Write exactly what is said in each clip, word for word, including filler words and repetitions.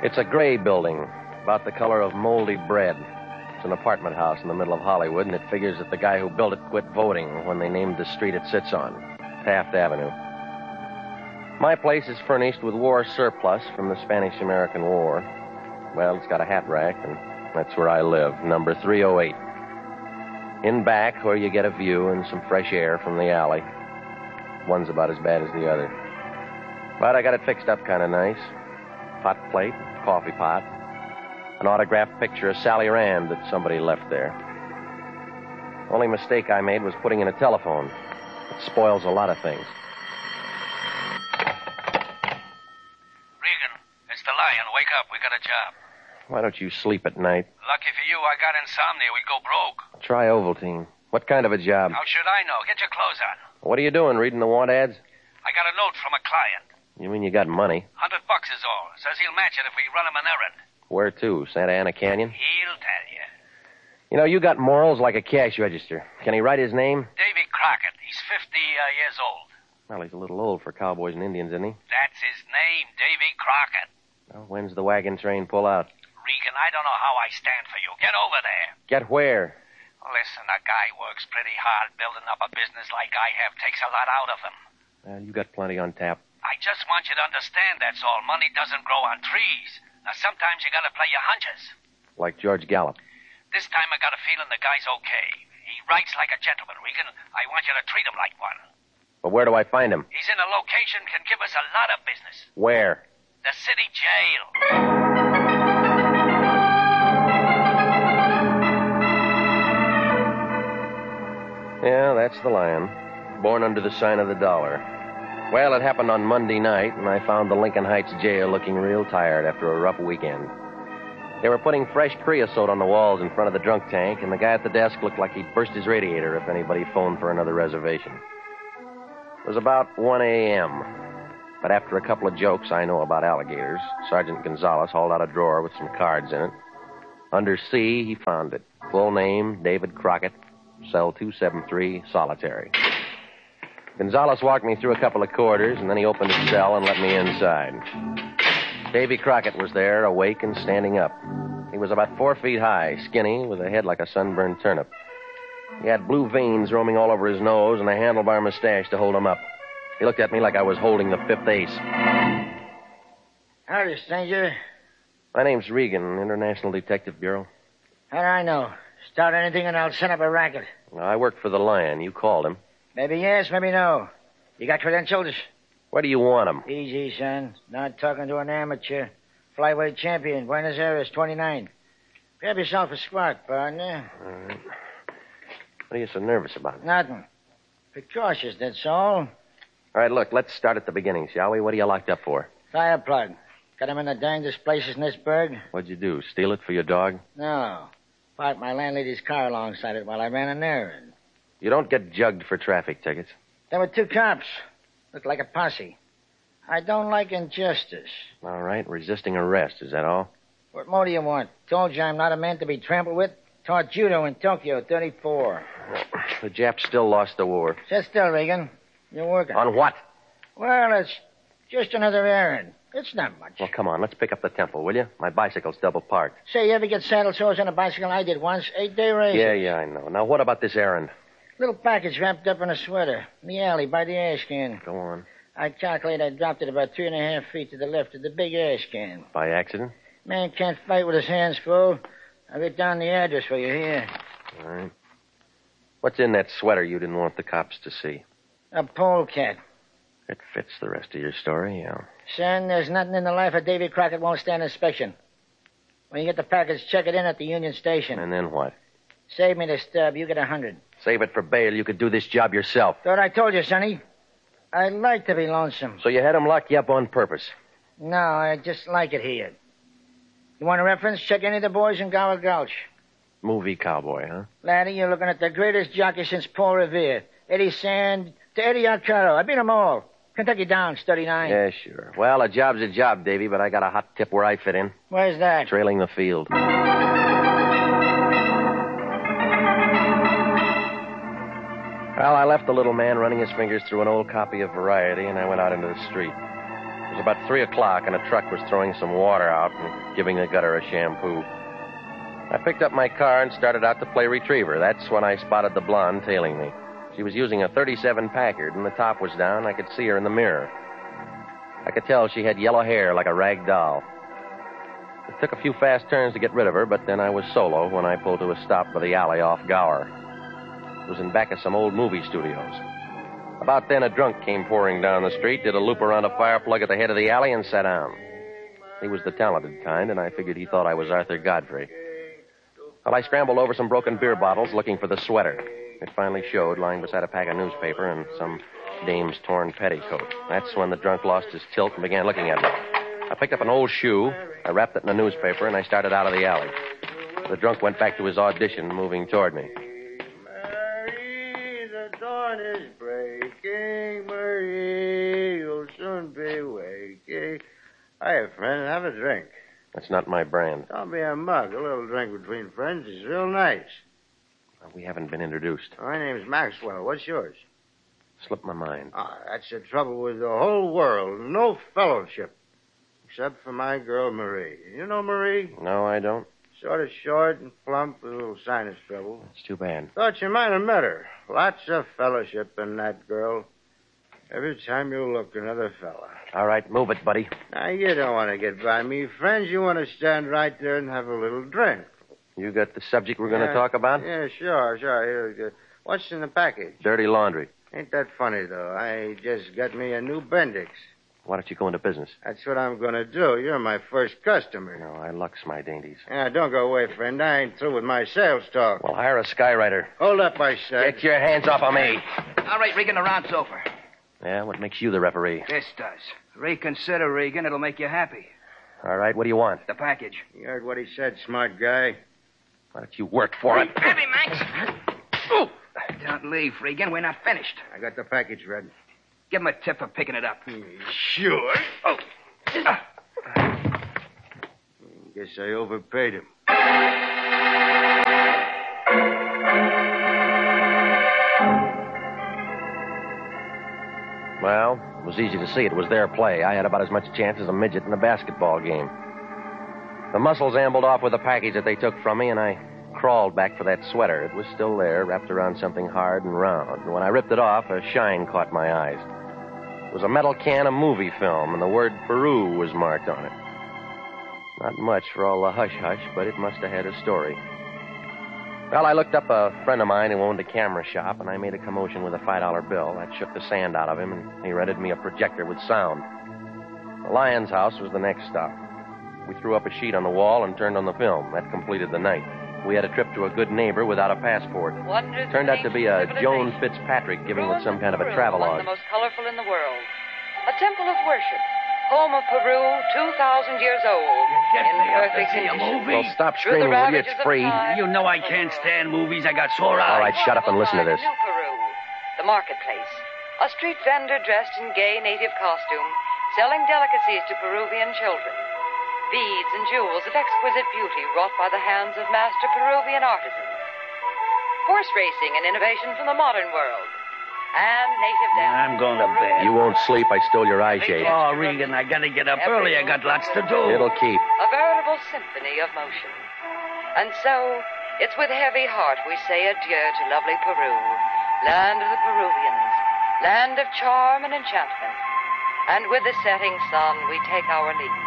It's a gray building, about the color of moldy bread. It's an apartment house in the middle of Hollywood, and it figures that the guy who built it quit voting when they named the street it sits on, Taft Avenue. My place is furnished with war surplus from the Spanish-American War. Well, it's got a hat rack, and that's where I live, number three oh eight. In back, where you get a view and some fresh air from the alley. One's about as bad as the other. But I got it fixed up kind of nice. Hot plate, coffee pot, an autographed picture of Sally Rand that somebody left there. Only mistake I made was putting in a telephone. It spoils a lot of things. Regan, it's the Lion. Wake up. We got a job. Why don't you sleep at night? Lucky for you, I got insomnia. We'd go broke. Try Ovaltine. What kind of a job? How should I know? Get your clothes on. What are you doing, reading the want ads? I got a note from a client. You mean you got money? Hundred bucks is all. Says he'll match it if we run him an errand. Where to? Santa Ana Canyon? He'll tell you. You know, you got morals like a cash register. Can he write his name? Davy Crockett. He's fifty uh, years old. Well, he's a little old for cowboys and Indians, isn't he? That's his name, Davy Crockett. Well, when's the wagon train pull out? Regan, I don't know how I stand for you. Get over there. Get where? Listen, a guy works pretty hard. Building up a business like I have takes a lot out of him. Well, you got plenty on tap. I just want you to understand that's all. Money doesn't grow on trees. Now, sometimes you gotta play your hunches. Like George Gallup. This time I got a feeling the guy's okay. He writes like a gentleman, Regan. I want you to treat him like one. But where do I find him? He's in a location can give us a lot of business. Where? The city jail. Yeah, that's the Lion. Born under the sign of the dollar. Well, it happened on Monday night, and I found the Lincoln Heights jail looking real tired after a rough weekend. They were putting fresh creosote on the walls in front of the drunk tank, and the guy at the desk looked like he'd burst his radiator if anybody phoned for another reservation. It was about one a.m., but after a couple of jokes I know about alligators, Sergeant Gonzalez hauled out a drawer with some cards in it. Under C, he found it. Full name, David Crockett, cell two seventy-three, solitary. Gonzalez walked me through a couple of corridors, and then he opened his cell and let me inside. Davy Crockett was there, awake and standing up. He was about four feet high, skinny, with a head like a sunburned turnip. He had blue veins roaming all over his nose and a handlebar mustache to hold him up. He looked at me like I was holding the fifth ace. Howdy, stranger. My name's Regan, International Detective Bureau. How do I know? Start anything and I'll set up a racket. Well, I work for the Lion. You called him. Maybe yes, maybe no. You got credentials? Where do you want him? Easy, son. Not talking to an amateur. Flyweight champion, Buenos Aires, twenty-nine. Grab yourself a spark, partner. All right. What are you so nervous about? Nothing. Precautious, that's all. All right, look, let's start at the beginning, shall we? What are you locked up for? Fire plug. Got him in the dangest places in this burg? What'd you do, steal it for your dog? No. Parked my landlady's car alongside it while I ran an errand. You don't get jugged for traffic tickets. There were two cops. Looked like a posse. I don't like injustice. All right, resisting arrest, is that all? What more do you want? Told you I'm not a man to be trampled with. Taught judo in Tokyo, thirty-four. The Japs still lost the war. Sit still, Regan. You're working. On what? Well, it's just another errand. It's not much. Well, come on, let's pick up the tempo, will you? My bicycle's double parked. Say, you ever get saddle sores on a bicycle? I did once. Eight-day race. Yeah, yeah, I know. Now, what about this errand? Little package wrapped up in a sweater. In the alley by the ash can. Go on. I calculate I dropped it about three and a half feet to the left of the big ash can. By accident? Man can't fight with his hands full. I'll get down the address for you here. All right. What's in that sweater you didn't want the cops to see? A polecat. It fits the rest of your story, yeah. Son, there's nothing in the life of Davy Crockett won't stand inspection. When you get the package, check it in at the Union Station. And then what? Save me the stub. You get a hundred. Save it for bail. You could do this job yourself. Thought I told you, Sonny. I like to be lonesome. So you had him lock you up on purpose? No, I just like it here. You want a reference? Check any of the boys in Gower Gulch. Movie cowboy, huh? Laddie, you're looking at the greatest jockey since Paul Revere. Eddie Sand to Eddie Arcaro. I beat them all. Kentucky Downs, thirty-nine. Yeah, sure. Well, a job's a job, Davy, but I got a hot tip where I fit in. Where's that? Trailing the field. Well, I left the little man running his fingers through an old copy of Variety, and I went out into the street. It was about three o'clock, and a truck was throwing some water out and giving the gutter a shampoo. I picked up my car and started out to play retriever. That's when I spotted the blonde tailing me. She was using a thirty-seven Packard, and the top was down. I could see her in the mirror. I could tell she had yellow hair like a rag doll. It took a few fast turns to get rid of her, but then I was solo when I pulled to a stop by the alley off Gower. It was in back of some old movie studios. About then, a drunk came pouring down the street, did a loop around a fire plug at the head of the alley, and sat down. He was the talented kind, and I figured he thought I was Arthur Godfrey. Well, I scrambled over some broken beer bottles looking for the sweater. It finally showed, lying beside a pack of newspaper and some dame's torn petticoat. That's when the drunk lost his tilt and began looking at me. I picked up an old shoe, I wrapped it in a newspaper, and I started out of the alley. The drunk went back to his audition, moving toward me. Marie, the dawn is breaking. Marie, you'll soon be waking. Hiya, friend. Have a drink. That's not my brand. Don't be a mug. A little drink between friends is real nice. We haven't been introduced. My name's Maxwell. What's yours? Slipped my mind. Ah, that's the trouble with the whole world. No fellowship. Except for my girl, Marie. You know Marie? No, I don't. Sort of short and plump with a little sinus trouble. It's too bad. Thought you might have met her. Lots of fellowship in that girl. Every time you look, another fella. All right, move it, buddy. Now, you don't want to get by me, friends. You want to stand right there and have a little drink. You got the subject we're going to Yeah, talk about? Yeah, sure, sure. Here, here. What's in the package? Dirty laundry. Ain't that funny, though? I just got me a new Bendix. Why don't you go into business? That's what I'm going to do. You're my first customer. No, I lux my dainties. Yeah, don't go away, friend. I ain't through with my sales talk. Well, hire a skywriter. Hold up, I said. Get your hands off of me. All right, Regan, the round's over. Yeah, what makes you the referee? This does. Reconsider, Regan. It'll make you happy. All right, what do you want? The package. You heard what he said, smart guy. Why don't you work for it? Heavy, Max. Ooh. Don't leave, Regan. We're not finished. I got the package ready. Give him a tip for picking it up. Sure. Oh. Guess I overpaid him. Well, it was easy to see. It was their play. I had about as much chance as a midget in a basketball game. The muscles ambled off with the package that they took from me, and I crawled back for that sweater. It was still there, wrapped around something hard and round. And when I ripped it off, a shine caught my eyes. It was a metal can of movie film, and the word Peru was marked on it. Not much for all the hush-hush, but it must have had a story. Well, I looked up a friend of mine who owned a camera shop, and I made a commotion with a five dollar bill. That shook the sand out of him, and he rented me a projector with sound. The Lyons house was the next stop. We threw up a sheet on the wall and turned on the film. That completed the night. We had a trip to a good neighbor without a passport. Wonders Turned out to be a of Joan civilization. Fitzpatrick giving with Ruins some of kind of a Peru, travelogue. One of the most colorful in the world. A temple of worship. Home of Peru, two thousand years old. Get in me up to perfect see a condition. movie. Well, stop Through the screaming, will you? ravages It's of free. time, You know I can't stand movies. I got sore eyes. All right, shut up and listen to this. New Peru, the marketplace. A street vendor dressed in gay native costume, selling delicacies to Peruvian children. Beads and jewels of exquisite beauty wrought by the hands of master Peruvian artisans. Horse racing and innovation from the modern world. And native dance. I'm going to bed. You won't sleep. I stole your eyeshade. Oh, Regan, I gotta get up early. I got lots to do. It'll keep. A veritable symphony of motion. And so, it's with heavy heart we say adieu to lovely Peru, land of the Peruvians, land of charm and enchantment. And with the setting sun, we take our leave.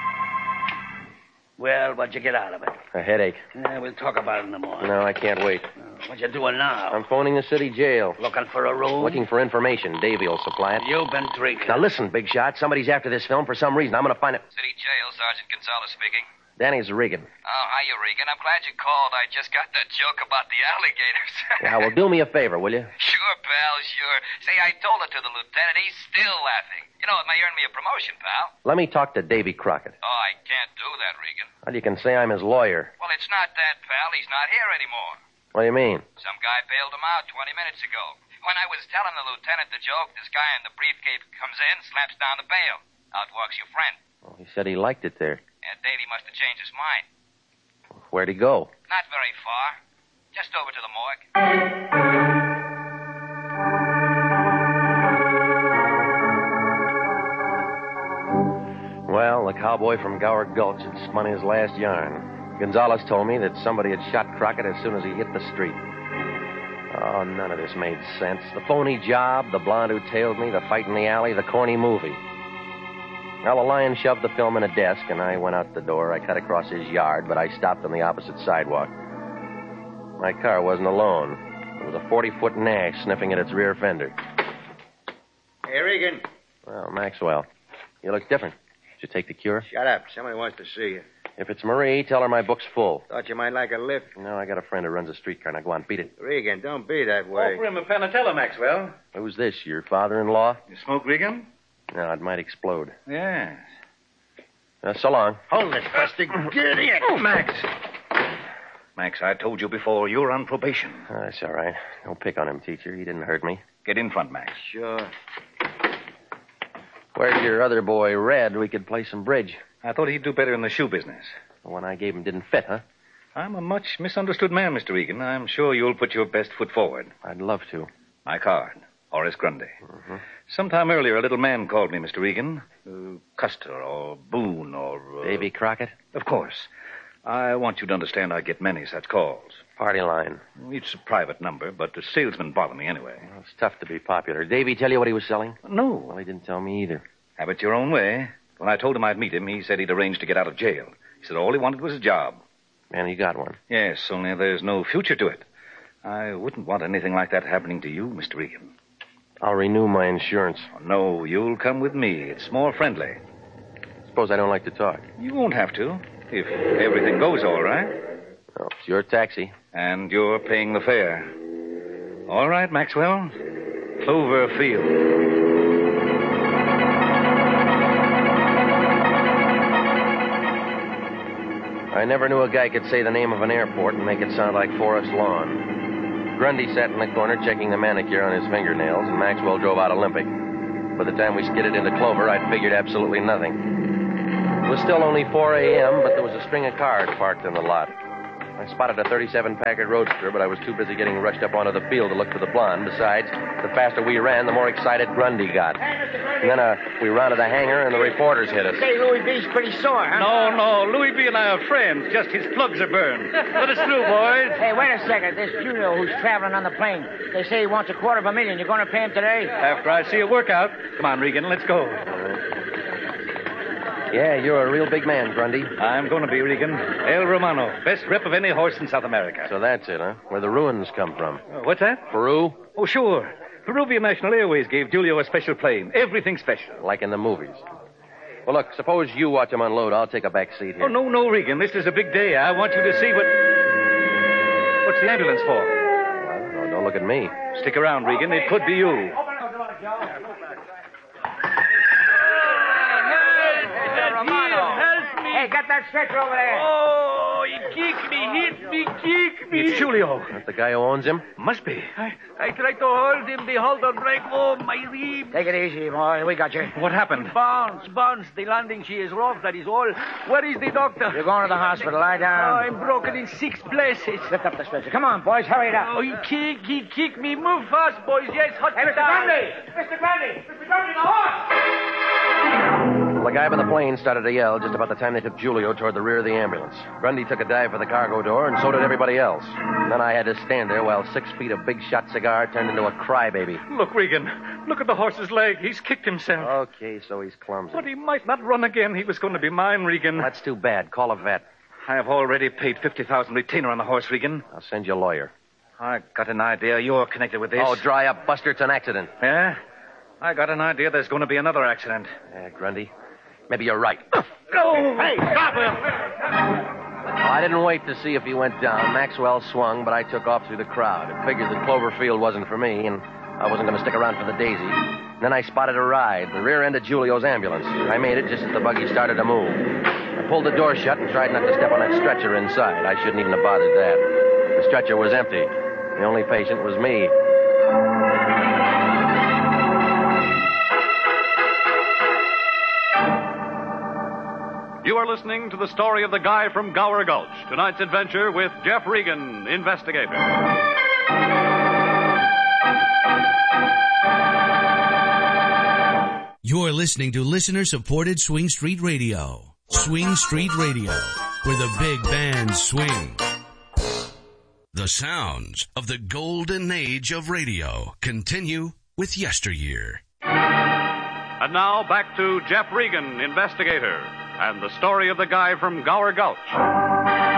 Well, what'd you get out of it? A headache. Yeah, we'll talk about it in the morning. No, I can't wait. Uh, what you doing now? I'm phoning the city jail. Looking for a room? Looking for information. Davey will supply it. You've been drinking. Now listen, Big Shot. Somebody's after this film for some reason. I'm going to find it. City Jail, Sergeant Gonzalez speaking. Danny's Regan. Oh, hiya, Regan. I'm glad you called. I just got that joke about the alligators. Yeah, well, do me a favor, will you? Sure, pal, sure. Say, I told it to the lieutenant. He's still laughing. You know, it may earn me a promotion, pal. Let me talk to Davy Crockett. Oh, I can't do that, Regan. Well, you can say I'm his lawyer. Well, it's not that, pal. He's not here anymore. What do you mean? Some guy bailed him out twenty minutes ago. When I was telling the lieutenant the joke, this guy in the briefcase comes in, slaps down the bail. Out walks your friend. Well, he said he liked it there. And Davey must have changed his mind. Where'd he go? Not very far. Just over to the morgue. Well, the cowboy from Gower Gulch had spun his last yarn. Gonzalez told me that somebody had shot Crockett as soon as he hit the street. Oh, none of this made sense. The phony job, the blonde who tailed me, the fight in the alley, the corny movie. Well, the lion shoved the film in a desk, and I went out the door. I cut across his yard, but I stopped on the opposite sidewalk. My car wasn't alone. There was a forty-foot Nash sniffing at its rear fender. Hey, Regan. Well, Maxwell, you look different. Did you take the cure? Shut up. Somebody wants to see you. If it's Marie, tell her my book's full. Thought you might like a lift. No, I got a friend who runs a streetcar. Now, go on, beat it. Regan, don't be that way. Offer him a panatella, Maxwell. Who's this, your father-in-law? You smoke, Regan? No, it might explode. Yes. Uh, so long. Hold it, Buster. Get in. Oh, Max. Max, I told you before, you're on probation. Oh, that's all right. Don't pick on him, teacher. He didn't hurt me. Get in front, Max. Sure. Where's your other boy, Red? We could play some bridge. I thought he'd do better in the shoe business. The one I gave him didn't fit, huh? I'm a much misunderstood man, Mister Regan. I'm sure you'll put your best foot forward. I'd love to. My card, Horace Grundy. Mm-hmm. Sometime earlier, a little man called me, Mister Regan. Uh, Custer or Boone or... Uh... Davy Crockett? Of course. I want you to understand I get many such calls. Party line. It's a private number, but the salesmen bother me anyway. Well, it's tough to be popular. Davy tell you what he was selling? No. Well, he didn't tell me either. Have it your own way. When I told him I'd meet him, he said he'd arranged to get out of jail. He said all he wanted was a job. And he got one. Yes, only there's no future to it. I wouldn't want anything like that happening to you, Mister Regan. I'll renew my insurance. Oh, no, you'll come with me. It's more friendly. Suppose I don't like to talk. You won't have to, if everything goes all right. Oh, it's your taxi. And you're paying the fare. All right, Maxwell. Cloverfield. I never knew a guy could say the name of an airport and make it sound like Forest Lawn. Grundy sat in the corner checking the manicure on his fingernails, and Maxwell drove out Olympic. By the time we skidded into Clover, I'd figured absolutely nothing. It was still only four a.m., but there was a string of cars parked in the lot. I spotted a thirty-seven Packard Roadster, but I was too busy getting rushed up onto the field to look for the blonde. Besides, the faster we ran, the more excited Grundy got. And then uh, we rounded the hangar, and the reporters hit us. Say, Louis B's pretty sore, huh? No, no. Louis B. and I are friends. Just his plugs are burned. Let us through, boys. Hey, wait a second. This Julio who's traveling on the plane. They say he wants a quarter of a million. You going to pay him today? After I see a workout. Come on, Regan. Let's go. Yeah, you're a real big man, Grundy. I'm going to be, Regan. El Romano. Best rep of any horse in South America. So that's it, huh? Where the ruins come from. Uh, what's that? Peru? Oh, sure. Peruvian National Airways gave Julio a special plane. Everything special. Like in the movies. Well, look, suppose you watch him unload. I'll take a back seat here. Oh, no, no, Regan. This is a big day. I want you to see what... What's the ambulance for? I don't know. Don't look at me. Stick around, Regan. It could be you. Hey, get that stretcher over there. Oh, he kicked me, hit me, kicked me. It's Julio. That's the guy who owns him? Must be. I, I tried to hold him. The halter break. Oh, my rib. Take it easy, boy. We got you. What happened? Bounce, bounce. The landing, she is rough. That is all. Where is the doctor? You're going to the hospital. Lie Oh, down. I'm broken in six places. Lift up the stretcher. Come on, boys. Hurry it up. Oh, he kicked, he kicked me. Move fast, boys. Yes, hot Hey, Mister down. Grundy! Mister Grundy! Mister Grundy, the horse! The guy by the plane started to yell just about the time they took Julio toward the rear of the ambulance. Grundy took a dive for the cargo door, and so did everybody else. Then I had to stand there while six feet of Big Shot cigar turned into a crybaby. Look, Regan. Look at the horse's leg. He's kicked himself. Okay, so he's clumsy. But he might not run again. He was going to be mine, Regan. That's too bad. Call a vet. I have already paid fifty thousand retainer on the horse, Regan. I'll send you a lawyer. I got an idea you're connected with this. Oh, dry up, Buster. It's an accident. Yeah? I got an idea there's going to be another accident. Yeah, Grundy. Maybe you're right. No! Hey, stop him! Well, I didn't wait to see if he went down. Maxwell swung, but I took off through the crowd. I figured that Cloverfield wasn't for me, and I wasn't going to stick around for the daisy. Then I spotted a ride, the rear end of Julio's ambulance. I made it just as the buggy started to move. I pulled the door shut and tried not to step on that stretcher inside. I shouldn't even have bothered that. The stretcher was empty. The only patient was me. You are listening to the story of the guy from Gower Gulch. Tonight's adventure with Jeff Regan, investigator. You You're listening to listener-supported Swing Street Radio. Swing Street Radio, where the big bands swing. The sounds of the golden age of radio continue with yesteryear. And now back to Jeff Regan, investigator, and the story of the guy from Gower Gulch.